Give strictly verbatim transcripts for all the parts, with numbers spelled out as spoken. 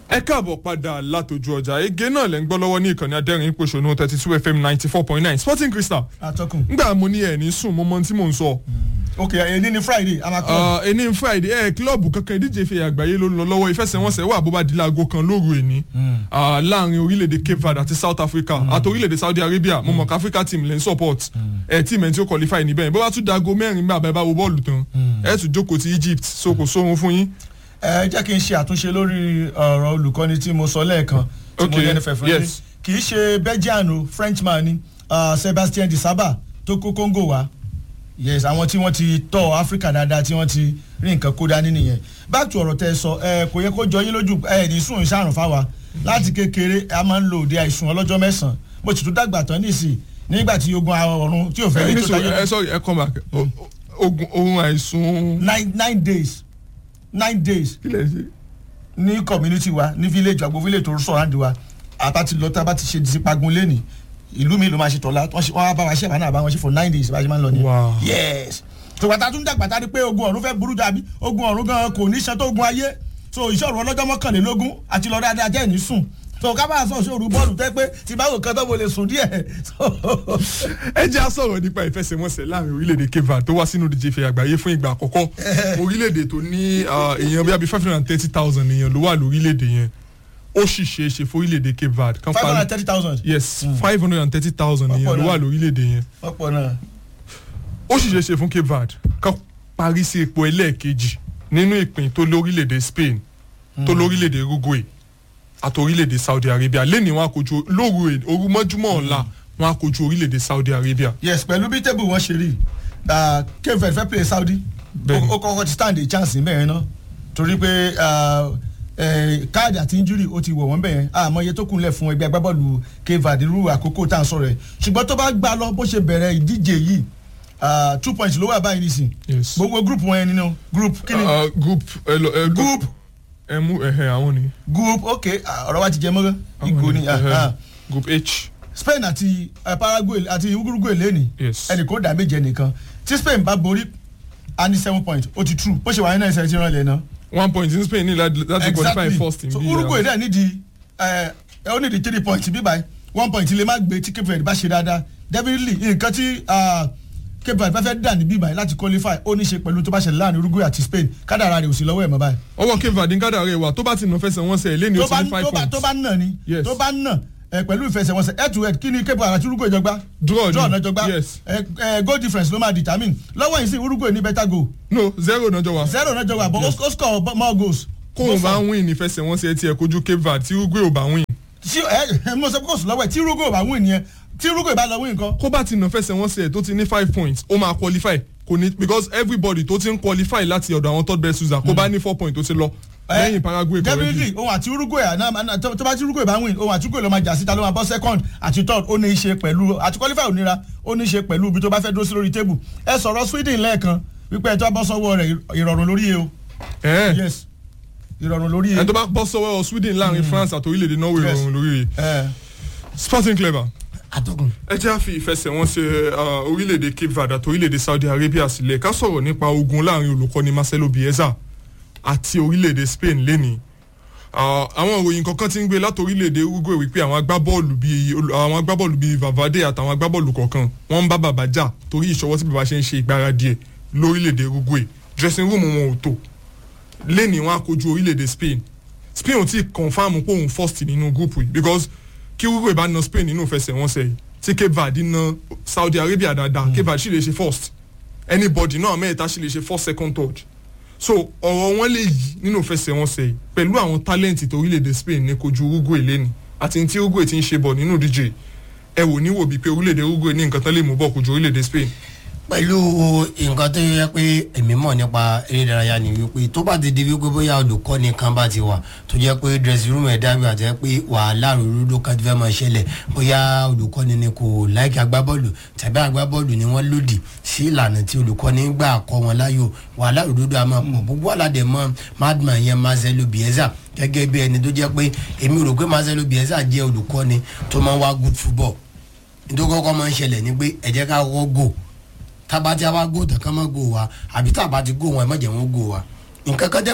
ẹ káàbọ̀ padà látòjú ọjà ege náà lẹ́ ń gbọ́ lọ́wọ́ ní ìkànnì adẹ́rìn ìpòṣónú thirty two F M ninety four point nine Sporting Crystal. atọ́kùn. ngbà mo ní ẹ̀ ní sùn mo mọ tí mò ń sọ. ok ẹni ni Friday ama club. ẹni ní Friday ẹ kílọ̀bù kankan ìdíje ìfẹ̀yà àgbáyé ló ń lọ lọ́wọ́ ìfẹsẹ̀wọnsẹ̀ wà bó bá di láago kan lóru èní. láàrin orílẹ̀-èdè Cape Verde àti South Africa àti orílẹ̀-èdè Saudi Arabia mo mọ̀ ká Africa team lẹ́ ń support ẹ̀ tí mẹ́ntì ó qualify níbẹ̀ bó bá tún dago mẹ́rin bá bá wo bọ́ọ̀lù tán ẹ̀ tún jókòó ti Egypt so kò sóhun fún yín. ẹ jẹ́ kí n ṣe àtúnṣe lórí ọ̀rọ̀ olùkọ́ni tí mo sọ lẹ́ẹ̀kan tí mo yẹn fẹ́ fún mi kì í ṣe Belgian o Frenchman ni Sebastien de Saba tó kó Congo wá yes àwọn tí wọ́n ti tọ́ Africa dáadáa tí wọ́n ti rí nǹkan kó dání nìyẹn back to ọ̀rọ̀ tẹ́ ẹ sọ ẹ kò yẹ kó jọ yín lójú ẹ ní sùn ìṣàrùn fáwa láti kékeré a máa ń lo òde àìsùn ọlọ́jọ́ mẹ́sàn-án mo sì tún dàgbà tán nísì nígbà tí ogun ọ̀run tí ò fẹ́ ní tó dájọ́. ẹ sorry ẹ come back ogun ohun àìsùn. nine nine days nine days. kí lè ṣe. ní community wa ní village àgbo village tó sọ̀rọ̀ wa àbá ti lọ tá a bá ti ṣe ìsìpagun lẹ́nì ìlú mi ló máa ṣe tọ́lá wọ́n á bá wa ṣe àbáná àbá wọn ṣe for nine days bá a ṣe máa ń lọ ní. yes tòwátà tún dàgbà tá a rí pé ogun ọ̀run fẹ́ burú dàbí ogun ọ̀run gan kò ní ṣan tó ogun ayé so ìṣòro ọlọ́jọ́ mọ́kànlélógún àti lọ dáadáa jẹ́ ìní sùn so ká bá a sọ ṣòro bọ́ọ̀lù tẹ́ pé tí báwo kan tó mo lè sùn díẹ̀. ẹ jẹ́ a sọ̀rọ̀ nípa ìfẹsẹ̀wọnsẹ̀ láàrin orílẹ̀-èdè Cape Verde tó wá sínú ìdíje ife àgbáyé fún ìgbà àkọ́kọ́ orílẹ̀-èdè tó ní èèyàn bí i five hundred and thirty thousand èèyàn ló wà lórílẹ̀-èdè yẹn ó sì ṣe é ṣe fún orílẹ̀-èdè Cape Verde. five hundred and thirty thousand. yes five hundred and thirty thousand èèyàn ló wà lórílẹ̀-èdè yẹn. ọ̀pọ̀ náà. ó sì ṣe é ṣe fún Cape Verde ká parí sí ipò ẹlẹ́ẹ̀kejì nínú ìpín tó lórílẹ̀-èdè Spain tó lórílẹ̀-èdè Uruguay àti orílẹ̀-èdè Saudi Arabia lẹ́ni wọn àkojú lóru òru mọ́júmọ́ ọ̀la wọn àkojú orílẹ̀-èdè Saudi Arabia. yes pẹ̀lú bí tébù wọn ṣe rí Cape Verde fẹ́ play Saudi ó kọ́kọ́ ti stand a chance mẹ́rin náà torí pé káàdì àti injury ó ti wọ̀ wọ́n bẹ̀yẹn àmọ́ iye tó kúnlẹ̀ fún ẹgbẹ́ agbábọ́ọ̀lù Cape Verde irú àkókò tá à ń sọ̀rọ̀ ẹ̀ ṣùgbọ́n tó bá gbá lọ bó ṣe bẹ̀rẹ̀ ìdíje yìí two points ló wà báyìí nísìn gbogbo group wọn yẹn nínú group kíni. group group ẹ mú ẹhẹ àwọn ni. group ok ọ̀rọ̀ wa ti jẹ mọ́gán ìgò ni. group H. Spain àti Paraguay àti Uruguay lẹ́ni ẹnì kó dà méje nìkan tí Spain bá borí a ní seven point ó ti true bó ṣe wà ní náà ìṣẹ̀lẹ̀ tí wọ́n lẹ̀ náà. one point in Spain ní láti qualify first in so Uruguay náà nídìí ẹ ó nídìí three points bí báyìí one point lè má gbé tí Cape Verde bá ṣe dáadáa definitely nǹkan tí Cape Verde bá fẹ́ dà ní bíbáyìí láti qualify ó ní ṣe pẹ̀lú tó bá ṣẹlẹ̀ láàrin Uruguay àti Spain kádàrá rẹ̀ ò sí lọ́wọ́ ẹ̀ mọ́ báyìí. ọwọ́ Cape Verde ní kádàrá rẹ̀ wà tó bá ti nà fẹsẹ̀wọnsẹ̀ lé ní o ti ní five points. tó bá nà ni tó bá nà pẹ̀lú ìfẹsẹ̀wọnsẹ̀ head to head kí ni Cape Verde àti Uruguay jọgbá. draw draw náà jọgbá goal difference ló máa determine lọ́wọ́ yìí sí Uruguay ní better goal. no zero náà jọ wá. zero náà jọ wá but ó score more goals. kó o bá win ìfẹsẹ̀wọnsẹ̀ tiẹ̀ kojú Cape Verde tí Uruguay ò bá win. tí ẹ mo sọ pé kò sùn lọ́wọ́ ẹ̀ tí Uruguay ò bá win yẹn tí Uruguay bá lọ win nǹkan. kó bá ti nà fẹsẹ̀wọnsẹ̀ tó ti ní five points ó máa qualify kò ní because everybody tó ti ń qualify láti ọ̀dọ̀ àwọn third best loser kó bá ní four points tó ti lọ lẹ́yìn Paraguay kọ̀ọ̀rọ̀ definitely ohun àti Uruguay tó bá ti Uruguay bá win ohun àti Uruguay ló máa jà síta ló máa bọ́ second àti third ó ní í ṣe pẹ̀lú àti qualify ò nira ó ní í ṣe pẹ̀lú ibi tó bá fẹ́ dúró sí lórí table ẹ sọ̀rọ̀ Sweden lẹ́ẹ̀kan wípé ẹ tó bá bọ́ sọ́wọ́ rẹ̀ ìrọ̀rùn lórí e o. yes ìrọ̀rùn lórí e. ẹ tó bá bọ́ sọ́wọ́ Sweden láàrin France àti orílẹ̀-èdè Norway ìrọ̀rùn lórí e. Sporting Clever atọ́kùn. ẹ jẹ́ àfi ìfẹsẹ̀wọnsẹ̀ orílẹ̀-èdè Cape Verde àti orílẹ̀-èdè Saudi Arabia sílẹ̀ ká sọ̀rọ̀ nípa ogun láàrin olùkọ́ni Marcelo Bielsa àti orílẹ̀-èdè Spain lẹ́ni. àwọn ìròyìn kankan ti ń gbé láti orílẹ̀-èdè Uruguay wípé àwọn agbábọ́ọ̀lù bíi àwọn agbábọ́ọ̀lù bíi Valverde àtàwọn agbábọ́ọ̀lù kọ̀ọ̀kan wọ́n ń bá bàbá jà torí ìṣọwọ́ tí bàbá ṣe ń ṣe ìgbáradì ẹ̀ lórílẹ̀-èdè Uruguay dressing room wọn ò tó lẹ́ni wọn á kojú orílẹ̀-èdè Spain Spain ò tí ì confam pé òun first nínú group yìí because kí Uruguay bá na Spain nínú ìfẹsẹ̀wọnsẹ̀ yìí tí Cape Verde na Saudi Arabia dáadáa Cape Verde sì lè ṣe first anybody náà mẹ́ta sì lè ṣe first second third so ọ̀rọ̀ wọn lè yí nínú ìfẹsẹ̀wọnsẹ̀ yìí pẹ̀lú àwọn talent tó orílẹ̀-èdè Spain ní kojú Uruguay lẹ́ni àti tí Uruguay ti ń ṣe bọ̀ nínú díje ẹ wò ní wò bíi pé orílẹ̀-èdè Uruguay ní nǹkan tán lè mú bọ̀ kojú orílẹ̀-èdè Spain. pẹ̀lú nǹkan tó yẹ pé èmi mọ̀ nípa eré ìdárayá ni wípé tó bá ti di wípé bóyá olùkọ́ni kan bá ti wà tó jẹ́ pé dressing room ẹ̀ dàbí àti pé wàhálà rúdú kan ti fẹ́ máa ṣẹlẹ̀ bóyá olùkọ́ni ni kò láìkí agbábọ́ọ̀lù tàbí agbábọ́ọ̀lù ni wọ́n lòdì sí ìlànà tí olùkọ́ni gbà kọ́ wọn láyò wàhálà rúdú a máa pọ̀ gbogbo aládé mọ́ madman yẹn Marcelo Bielsa gẹ́gẹ́ bí ẹni tó jẹ́ pé èmi rò pé Marcelo Bielsa jẹ́ olùkọ́ni tó máa ń wá good football nítorí kọ́kọ́ máa ń ṣẹlẹ̀ ní pé ẹ jẹ́ ká kọ́kọ́ gò tába tí a bá gò tán kán mọ́ gò wa àbí tába ti gò wọn ẹ má jẹ́ wọn gò wa nǹkan kan dẹ̀ wà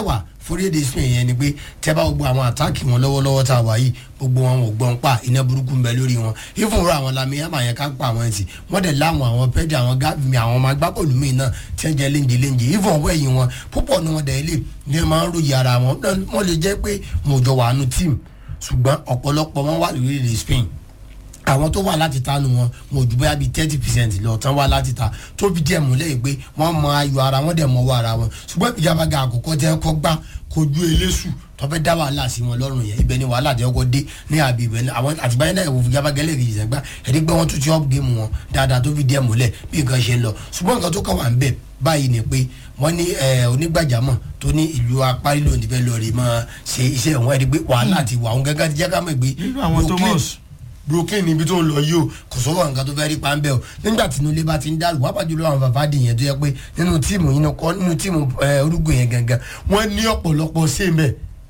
fúrédè Spain yẹn ni pé tẹ́ bá gbogbo àwọn àtáàkì wọn lọ́wọ́lọ́wọ́ tá a wà yìí gbogbo wọn ò gbọ́n pa iná burúkú ń bẹ lórí wọn ìfún ra àwọn Lamine Yamal yẹn ká pa àwọn ẹ̀sìn wọ́n dẹ̀ láwọn àwọn Pedri àwọn Gavi àwọn ọmọ agbábọ́ọ̀lù míì náà tí wọ́n jẹ́ léńjẹ léńjẹ ìfún ọwọ́ ẹ̀yìn wọn púpọ̀ ni wọ́n dẹ̀ lè ní máa ń ròyìn ara wọn wọ́n lè jẹ́ pé wọn ò jọ wà nù tíìmù ṣùgbọ́n ọ̀pọ̀lọpọ̀ wọn wà lórílẹ̀ Spain àwọn tó wà láti ta nu wọn wọn ò ju bóyá bíi thirty percent lọ tán wà láti ta tó fi díẹ̀ múlẹ̀ yìí pé wọ́n mọ ayọ̀ ara wọn dẹ̀ mọ owó ara wọn ṣùgbọ́n ìjàmbá ga àkọ́kọ́ tẹ́ kọ́ gbá kojú eléṣù tó fẹ́ dá wàhálà sí wọn lọ́rùn yẹn ibẹ̀ ni wàhálà tẹ́ kọ́ dé ní àbí ibẹ̀ ni àwọn àtìgbáyé náà ìwòfin ìjàmbá gẹ́lẹ́ kejì sẹ́gbà ẹ̀rí pé wọ́n tún ti up game wọn dáadáa tó fi díẹ̀ múlẹ̀ bí nǹkan ṣe ń lọ ṣùgbọ́n nǹkan tó kàn wà ń bẹ̀ báyìí ni pé wọ́n ní onígbàjámọ̀ tó ní ìlú apárí lòun ti fẹ́ lọ rè máa ṣe iṣẹ́ ìwọ̀n ẹ̀rí pé wàhálà ti wà òun gẹ́gẹ́ ti jẹ́ ká mọ̀ pé Brooklyn níbi tó ń lọ yìí o kò sọ́wọ́ nǹkan tó fẹ́ rí pàmbẹ́ o nígbà tí inú ilé bá ti ń dàrú wápá jùlọ àwọn Vavadi yẹn tó yẹ pé nínú tíìmù yìí kọ́ nínú tíìmù Uruguay yẹn gangan wọ́n ní ọ̀pọ̀lọpọ̀ sèmẹ̀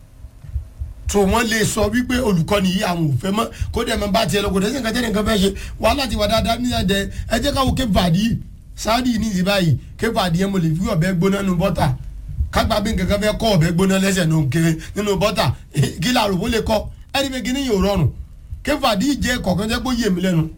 tó wọ́n lè sọ wípé olùkọ́ni yìí àwọn ò fẹ́ mọ́ kó dẹ̀ mọ́ bá tiẹ̀ lọ kò dẹ̀ sí nǹkan tẹ́lẹ̀ nǹkan fẹ́ ṣe wàhálà ti wà dáadáa ní ẹ̀dẹ̀ ẹ jẹ́ káwọ́ Cape Verde yìí Saudi ní ìsìn báyìí Cape Verde yẹn mo lè fi ọ̀bẹ gbóná nínú bọ́tà kágbá bí nǹkan kan fẹ́ kọ́ ọ̀bẹ gbóná lẹ́sẹ̀ nínú bọ́tà kí láàrú bó lè kọ́ ẹni pé kí ni yóò rọrùn Cape Verde jẹ́ kọ̀ọ̀kan jẹ́ pé yé mi lẹ́nu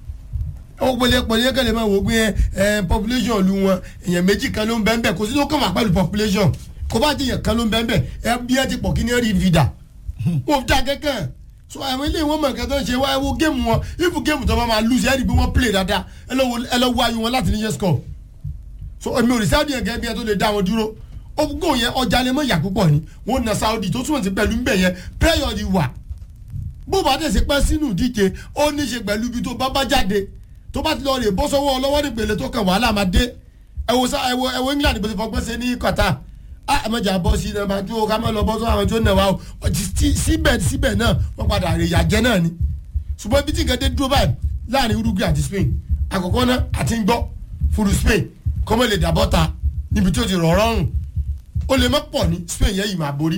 ó pèlè pèlè kẹlẹ́ máa wò gbé ẹ population lu wọn èèyàn méjì kan ló ń bẹ́ẹ̀ bẹ́ẹ̀ kò sí tó kàn wá pẹ̀lú population kò bá ti yàn kan ló ń bẹ́ẹ̀ bẹ́ẹ̀ ẹ bí ẹ ti pọ̀ kí ni ẹ rí vida wọ́n da kẹ́kẹ́ so àwọn ilé wọn mọ̀ nǹkan tó ń ṣe wá ẹ wo géèmù wọn if géèmù tó bá máa lose ẹ rí bí wọ́n play dáadáa ẹ lọ wo ayé wọn láti níṣẹ́ score so èmi ò rí Saudi yẹn gẹ́gẹ́ bí ẹ tó lè dá wọn dúró ogún yẹn ọjà lè mọ̀ yà púpọ̀ ni wọ́n na Saudi tó túmọ̀ sí pẹ̀lú ń bẹ̀ yẹn prayer di wà bó bá dẹ̀ ṣe pẹ́ sínú ìdíje ó ní ṣe pẹ̀lú ibi tó bá bá jáde tó bá ti lọ rè bọ́ sọ́wọ́ ọlọ́wọ́ nípele tó kàn wàhálà máa dé ẹ̀wọ̀ sá ẹ̀wọ̀ ẹ̀wọ̀ England bó ti fọgbọ́n ṣe ní Qatar á ẹ̀ mọ̀jà bọ́ sí ẹ̀ máa tó ká má lọ bọ́ sọ́wọ́ àwọn tó nà wá o síbẹ̀ síbẹ̀ náà wọ́n padà rè yàjẹ́ náà ni ṣùgbọ́n ibi tí nǹkan dé dúró báyìí láàrin Uruguay àti Spain àkọ́kọ́ náà àti ń gbọ́ fúru Spain kọ́mọ́ lè dàbọ́ ta níbi tí ó ti rọ̀ rọrùn ó lè má pọ̀ ní Spain yẹn yìí máa borí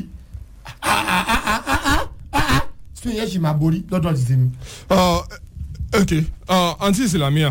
Spain yẹn sì máa borí lọ́dọ̀ ti tèmi. ok àǹtí Islamia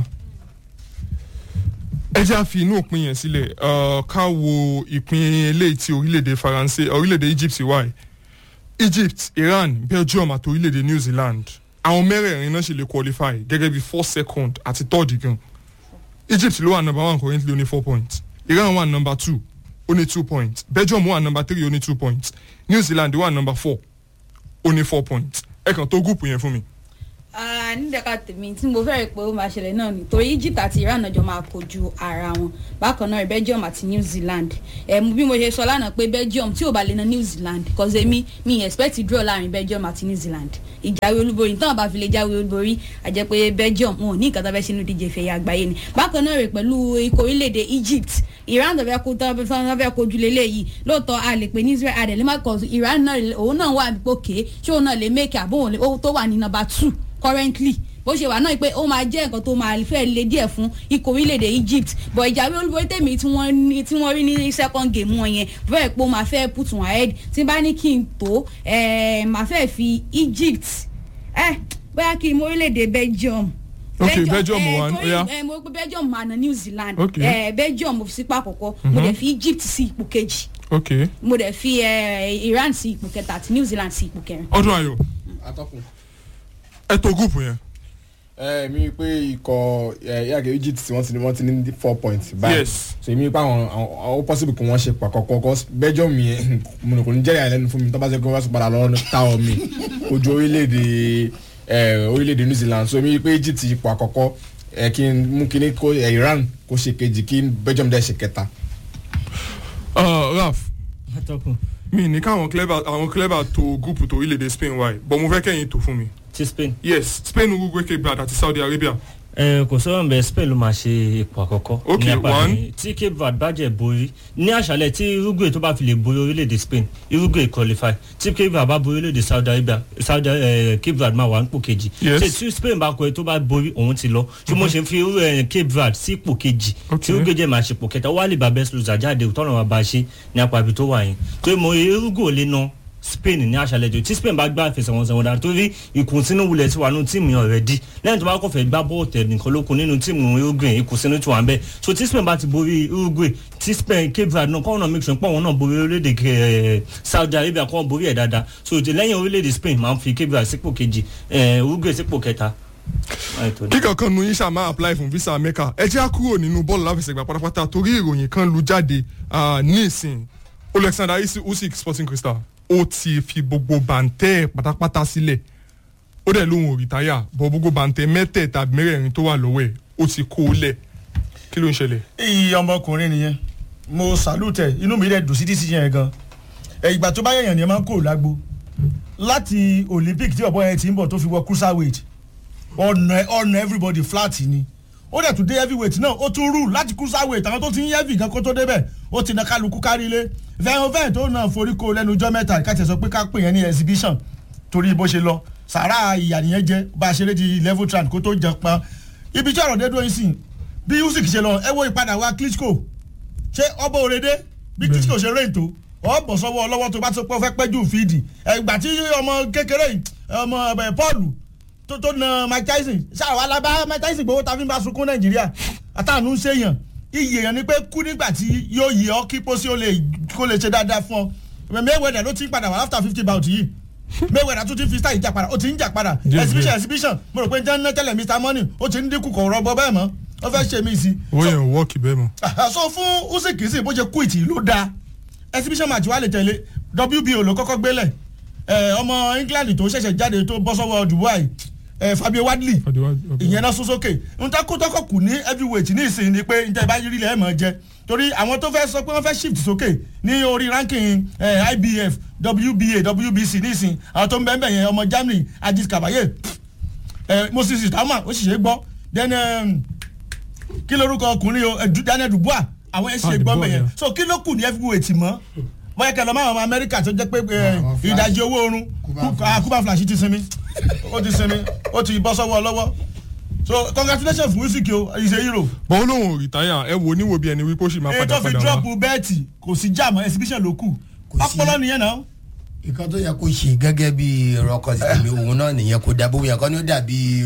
ẹ jẹ́ àfi inú òpin yẹn sílẹ̀ ká wo ìpín eléyìí tí orílẹ̀-èdè Faransé orílẹ̀-èdè Egypt wà Egypt Iran Belgium àti orílẹ̀-èdè New Zealand àwọn mẹ́rẹ̀ẹ̀rin náà ṣe lè qualify gẹ́gẹ́ bí four second àti third gan Egypt ló wà number one currently ó ní four points Iran wà number two ó ní two points Belgium wà number three ó ní two points New Zealand wà number four ó ní four points ẹ kàn tó gúùpù yẹn fún mi. nídẹ̀ka tèmi tí mo fẹ́ rí pé ó máa ṣẹlẹ̀ náà ni torí Egypt àti Iran náà jọ máa kojú ara wọn bákan náà Belgium àti New Zealand ẹ̀ bí mo ṣe sọ lánàá pé Belgium tí ò bá lè na New Zealand cause èmi mi expect draw láàrin Belgium àti New Zealand ìjáwé olúborí táwọn bá fi lè jáwé olúborí àjẹ́ pé Belgium wọn ò ní nǹkan tó fẹ́ sínú díje ìfẹ̀yà àgbáyé ni bákan náà rè pẹ̀lú ikọ̀ orílẹ̀-èdè Egypt Iran tó fẹ́ kó tó fẹ́ kojú lélẹ́yìí lóòótọ́ a lè pè ní Israel adẹ̀lẹ́ má kọ́ Iran náà òun náà wà pòkè ṣé òun náà lè make àbóhùn tó wà ní number two currently bó ṣe wà náà pé ó máa jẹ́ nǹkan tó máa fẹ́ lé díẹ̀ fún ikọ̀ orílẹ̀-èdè Egypt but ìjàwé olúborí tèmi tí wọ́n ní tí wọ́n rí ní second game wọn yẹn bẹ́ẹ̀ pé ó máa fẹ́ put one ahead tí bá ní kí n tó máa fẹ́ fi Egypt ẹ bóyá kí n mú orílẹ̀-èdè Belgium. ok Belgium one oya ẹ mo pe Belgium máa na New Zealand ok ẹ Belgium mo fi sípò àkọ́kọ́ mo dẹ̀ fi Egypt sí ipò kejì ok mo dẹ̀ fi Iran sí ipò kẹta àti New Zealand sí ipò kẹrin. ọdún ayọ̀ atọ́kùn. ẹ tó gúùpù yẹn. ẹ mi pé ikọ̀ yàgẹ̀ Egypt tí wọ́n ti ní wọ́n ti ní four points báyìí yes so èmi pé àwọn ó possible kí wọ́n ṣe pàkọ́kọ́ cause Belgium yẹn mo ní kò ní jẹ́ ìyàlẹ́nu fún mi tó bá ṣe kí wọ́n padà lọ́wọ́ táwọn mi ojú orílẹ̀-èdè orílẹ̀-èdè New Zealand so èmi pé Egypt ipò àkọ́kọ́ kí n mú kí ní kó Iran kó ṣe kejì kí Belgium dẹ̀ ṣe kẹta. Raf mi ní káwọn clever àwọn clever tó gúùpù tó orílẹ̀-èdè Spain wáyé but mo fẹ́ kẹ́yìn tó fún mi. ti Spain. yes Spain Uruguay Cape Verde àti Saudi Arabia. ẹ kò sọ̀rọ̀ nbẹ Spain ló máa ṣe ipò àkọ́kọ́. ok one tí Cape Verde bá jẹ́ borí ní àṣálẹ̀ tí Uruguay tó bá fi lè borí orílẹ̀-èdè Spain Uruguay qualify tí Cape Verde bá borí orílẹ̀-èdè Saudi Arabia Saudi eh, Cape Verde máa wà nípò kejì. yes ṣe tí Spain bá kọ ẹ tó bá borí òun ti lọ tí mo ṣe fi Cape Verde sí ipò kejì tí Uruguay jẹ́ máa ṣe ipò kẹta wálé bá best loser jáde tọ́nà wa bá ṣe ní apá ibi tó wà yẹn tó mo Uruguay lè ná Spain ní aṣálẹ̀ tí Spain bá gbá ìfẹsẹ̀wọnsẹ̀ wọn dáa torí ìkùnsínú wulẹ̀ ti wà nínú tíìmù yẹn already lẹ́yìn tó bá kọ́ fẹ́ gbá bọ́ọ̀lù tẹ̀ nìkan lókun nínú tíìmù Uruguay ìkùnsínú ti wà ń bẹ̀ so tí Spain bá ti borí Uruguay tí Spain Cape Verde náà kọ́ ọ̀nà make sure pé àwọn náà borí orílẹ̀-èdè Saudi Arabia kọ́ borí ẹ̀ dáadáa so lẹ́yìn orílẹ̀-èdè Spain máa ń fi Cape Verde sípò kejì Uruguay sípò kẹta. kíkọ̀ kan nu yín ṣáà máa apply fún visa America ẹ jẹ́ á kúrò nínú bọ́ọ̀lù láfẹsẹ̀gbá pátápátá torí ìròyìn kan lu jáde ní ìsìn Alexander Usyk Sporting Cristal ó ti fi gbogbo bàǹtẹ́ pátápátá sílẹ̀ ó dẹ̀ lóun ò rìtáyà bọ̀ gbogbo bàǹtẹ́ mẹ́tẹ̀ẹ̀ta mẹ́rẹ̀ẹ̀rin tó wà lọ́wọ́ ẹ̀ ó ti kó o lẹ̀ kí ló ń ṣẹlẹ̀. iye ọmọkùnrin nìyẹn mo salute inú mi dẹ̀ dùn sí títí yẹn gan ìgbà tó bá yẹ̀yàn ni ẹ máa ń kó lágbo láti Olympic tí ọ̀bọ yẹn ti ń bọ̀ tó fi wọ cruiserweight ọ̀nà ọ̀nà everybody flat ni ó dẹ̀ tún dé heavyweight náà ó tún rule láti cruiserweight àwọn tó ti ń heavy gan kó tó débẹ̀ ó ti na kálukú kárí ilé vehoven tó náà forí ko lẹ́nu ọjọ́ mẹ́ta ìkàtẹ̀ sọ pé ká pè yẹn ní exhibition torí bó ṣe lọ sàrà ìyà nìyẹn jẹ bá a ṣe lé di level trend kó tó jẹ pa ibi tí ọ̀rọ̀ dé dúró yín sí bí Usyk ṣe lọ ẹ wo ìpadà wa Klitschko ṣé ọbọ̀ òrèdè bí Klitschko ṣe rèé tó ọ bọ̀ sọ́wọ́ ọlọ́wọ́ tó bá tó pọ̀ fẹ́ pẹ́jù fídì ẹgbà tí ọmọ kékeré ọmọ Paul tó tó na Mike Tyson ṣáà wà lábá Mike Tyson gbowó ta fi ń bá sunkún Nàìjíríà àtàánú ń ṣèyàn iye yẹn ni pé kú nígbà tí yóò yẹ ọ kí pósí ó lè kó lè ṣe dáadáa fún ọ Mayweather ló ti ń padà wá after fifty bout yìí Mayweather tún ti fi style ìjà padà ó ti ń jà padà exhibition exhibition mo rò pé jẹ́ ń ná tẹ́lẹ̀ Mr Money ó ti ń dínkù kọ̀ rọ́bọ bẹ́ẹ̀ mọ́ ó fẹ́ ṣe mí sí. owó yẹn wọ́ọ̀kì bẹ́ẹ̀ mọ́. so fún Usyk sí bó ṣe quit ló dáa exhibition match wà lè tẹ̀lé W B O ló kọ́kọ́ gbélẹ̀ ọmọ England tó ṣẹ̀ṣẹ̀ jáde tó bọ́ sọ́wọ́ Dubai Fabio Wadley ìyẹn náà sún sókè ntẹ́kùtọ́kọ̀ kù ní heavyweight ní ìsìn ni pé ntẹ́ bá yírí lẹ́ẹ̀ mọ̀ jẹ́ torí àwọn tó fẹ́ sọ pé wọ́n fẹ́ shift sókè ní orí ranking I B F W B A W B C ní ìsìn àwọn tó ń bẹ́ẹ̀ bẹ́ẹ̀ yẹn ọmọ Germany Aziz Kabaye Moses Itama ó sì ṣe gbọ́ then kí lórúkọ ọkùnrin o Daniel Dubois àwọn ẹ̀ ṣe gbọ́ bẹ́ẹ̀ yẹn so kí ló kù ní heavyweight mọ́ bóyá kẹlẹ́ máa ọmọ Amẹ́ríkà tó jẹ́ pé ìdajì owó oorun Kuba Flash ti sinmi ó ti sinmi ó ti bọ́ sọ́wọ́ lọ́wọ́ so congratulations fún Usyk o he is a hero. bọ́n lóun ò rìtáyà ẹ wo níwò bí ẹni wípé ó sì máa padà padà wá. ètò fi drop bẹ́ẹ̀tì kò sí jàmọ́ exhibition ló kù ọpọlọ nìyẹn náà. ìkan tó yẹ kó ṣe gẹ́gẹ́ bí ọ̀rọ̀ kan sí mi òun náà nìyẹn kó dàbò yẹn kan ní ó dàbí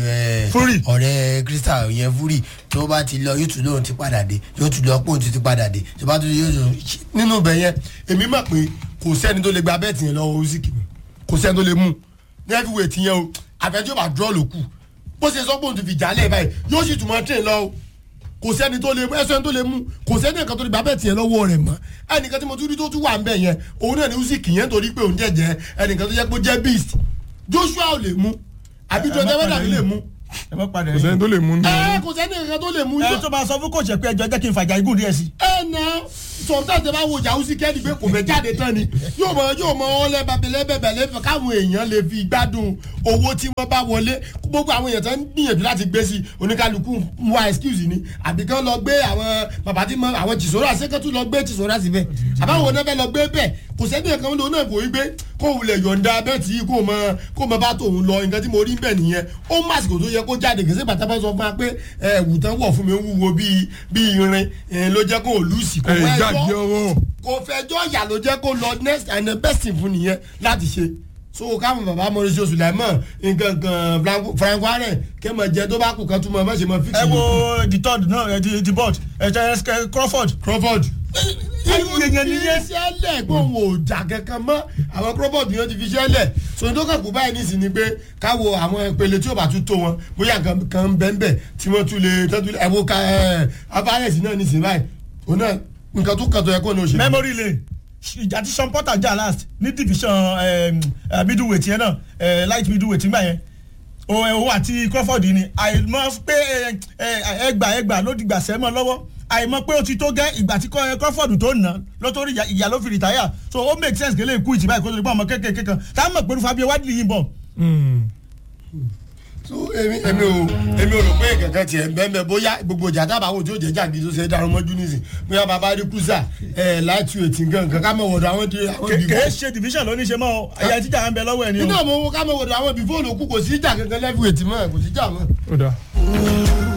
ọ̀rẹ́ Crystal yẹn Fury tó bá ti lọ yóò tún lóun ti padà dé yóò tún lọ pé òun ti padà dé tó bá tún yóò tún nínú ibẹ̀ yẹn èmi mọ̀ pé kò sẹ́ni tó lè gba bẹ́ẹ̀tì yẹn lọ́wọ́ Usyk kò sẹ́ni tó lè mú ní heavyweight yẹn o àfẹ́jọ́ bá draw ló kù bó ṣe sọ pé òun ti fi jálẹ̀ báyìí yóò sì tún mọ́ train lọ kò sẹ́ni tó lè mú ẹsẹ̀ tó lè mú kò sẹ́ni nǹkan tó lè bá bẹ́ẹ̀ tiẹ̀ lọ́wọ́ rẹ̀ mọ́ ẹnìkan tí mo tún rí tó tún wà ń bẹ̀ yẹn òun náà ni Usyk yẹn torí pé òun jẹ́jẹ́ ẹnìkan tó jẹ́ pé ó jẹ́ beast Joshua ò lè mú àbí tó jẹ́ wẹ́dà lè mú kò sẹ́ni tó lè mú. ẹ kò sẹ́ni nǹkan tó lè mú. ẹ tó bá sọ fún kòṣẹ́ pé ẹjọ́ jẹ́ kí n fàjà igun díẹ̀ sí. ẹ nà sọ̀tàn tẹ bá wo ìjà Usyk kẹ́ni pé kò fẹ́ jáde tán ni yóò mọ yóò mọ wọn lẹ babilẹ bẹbẹ lẹfẹ káwọn èèyàn lè fi gbádùn owó tí wọn bá wọlé gbogbo àwọn èèyàn tó ń gbìyànjú láti gbé sí oníkálukú wá excuse ni àbí kán lọ gbé àwọn bàbá tí mọ àwọn Chisora sẹkẹtù lọ gbé Chisora síbẹ̀ àbáwọn náà fẹ́ lọ gbé bẹ́ẹ̀ kò sẹ́ni ẹ̀kan lóun náà kò í gbé kó wulẹ̀ yọ̀ǹda bẹ́ẹ̀ tí kò mọ kó mọ bá tòun lọ nǹkan tí mo rí bẹ́ẹ̀ nìyẹn ó má àsìkò tó yẹ kó jáde kì í ṣe bàtà bá sọ fún wa pé ẹ̀wù tán wọ̀ fún mi ń wúwo bíi bíi irin ló jẹ́ kó lùsì kó wá ẹjọ́ kò fẹjọ́ ìyà ló jẹ́ kó lọ next and the best thing fún nìyẹn láti ṣe so káwọn bàbá Mauricio Sulaiman nǹkan kan Frank Warren kẹ́mọ̀ jẹ́ tó bá kù kan tún mọ̀ mọ̀ ṣe mọ̀ fix. ẹ wo the third náà the the board ẹ jẹ Crawford. Crawford. ìyẹn nìyẹn ṣẹlẹ̀ gbóhùn òjà kankan mọ́ àwọn Crawford yẹn ti fi ṣẹlẹ̀ so tó kàn kú báyìí nísìnyí ni pé káwo àwọn ìpele tí ó bá tún tó wọn bóyá kan bẹ́ẹ̀ tí wọ́n tún lè tọ́jú ẹ̀ wo ká ẹ̀ abáyẹ̀sì náà nísìnyí báyìí òun náà nǹkan tó kàn tó yẹ kó ní oṣù. memory lane ìjà tí Sean Porter jà last ní division middleweight yẹn náà light middleweight nígbà yẹn òun àti Crawford ni àìmọ̀ pé ẹgbà ẹgbà ló dìgbà sẹ́mọ̀ lọ́wọ́ àìmọ̀ pé ó ti tó gẹ́ ìgbà tí Crawford tó nà lọ́tọ́rí ìyá ló fi rìtáyà so ó make sense kele ikú ìtìbá ìkóso nípa ọmọ kékeré kan tá a mọ̀ pé Fabio Wadley yìí bọ̀. so èmi èmi ò èmi ò rò pé kankan tiẹ̀ bẹ́ẹ̀ bóyá gbogbo ìjà dábàá wò tí ó jẹ́ jàgídí tó ṣe dàrú mọ́jú nísìn bóyá bàbá rí kúsà ẹ̀ láti ètí nǹkan ká mọ̀ wọ̀dọ̀ àwọn ìdìbò. kèé ṣe division ló ní ṣe mọ́ ọ àyà tíjà ń bẹ lọ́wọ́ ẹ̀ ni o. nínú àwọn owó ká mọ̀ wọ̀dọ̀ àwọn ìbí fóònù kú kò sí ìjà kankan lẹ́fù ètí mọ́ kò sí ìjà mọ́.